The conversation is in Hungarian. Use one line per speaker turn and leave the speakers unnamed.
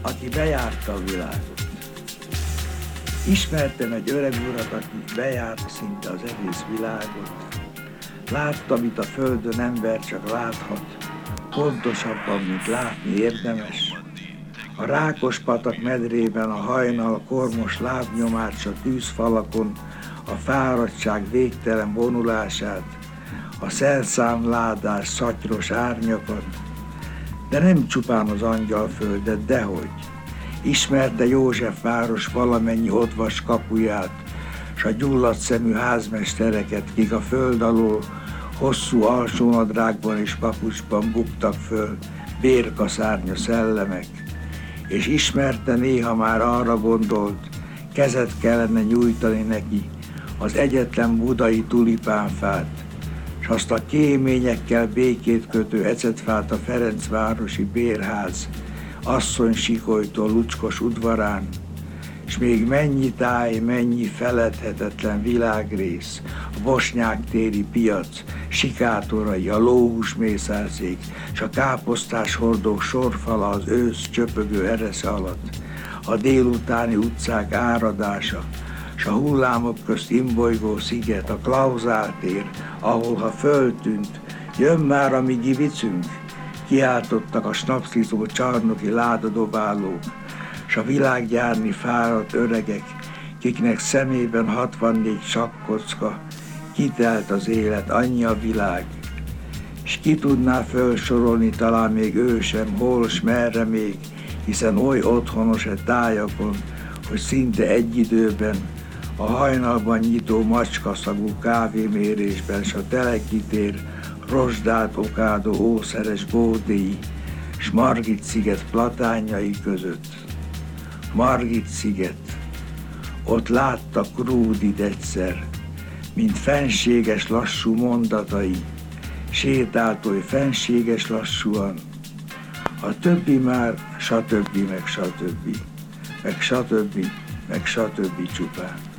aki bejárta a világot. Ismertem egy öreg urat, aki bejárt szinte az egész világot. Látta, amit a földön ember csak láthat, pontosabban, mint látni érdemes. A Rákospatak medrében a hajnal kormos lábnyomát, s a tűzfalakon a fáradtság végtelen vonulását, a szelszámládás szatyros árnyakat, de nem csupán az angyalföldet, dehogy. Ismerte Józsefváros valamennyi odvas kapuját, s a gyulladt szemű házmestereket, kik a föld alól hosszú alsónadrágban és papucsban buktak föl, bérkaszárnya szellemek, és ismerte, néha már arra gondolt, kezet kellene nyújtani neki, az egyetlen budai tulipánfát, s azt a kéményekkel békét kötő ecetfát a ferencvárosi bérház asszonysikolytól lucskos udvarán, s még mennyi táj, mennyi feledhetetlen világrész, a bosnyák téri piac, sikátorai, a lóhúsmészárszék, s a káposztás hordók sorfala az ősz csöpögő eresze alatt, a délutáni utcák áradása, s a hullámok közt imbolygó sziget, a Klauzál tér, ahol ha föltűnt, jön már a mi givicünk, kiáltottak a snapszizó csarnoki ládadobálók, s a világgyárni fáradt öregek, kiknek szemében 64 sakkocka, kitelt az élet, annyi a világ, s ki tudná felsorolni talán még ő sem, hol s merre még, hiszen oly otthonos e tájakon, hogy szinte egy időben a hajnalban nyitó macskaszagú kávémérésben, s a Telekitér rozsdát okádó ószeres bódéi, s Margit-sziget platányai között. Margit-sziget, ott látta Krúdit egyszer, mint fenséges lassú mondatai, sétált oly fenséges lassúan, a többi már satöbbi, meg satöbbi, meg satöbbi, meg satöbbi csupán.